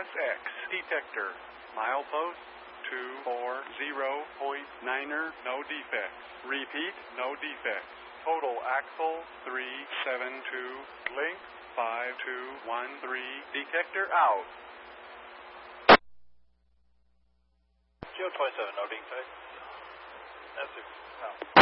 SX detector. Milepost 240.9er, no defects. Repeat, no defects. Total axle 372. Length 5213. Detector out. Geo 27, no defects. That's it. Out.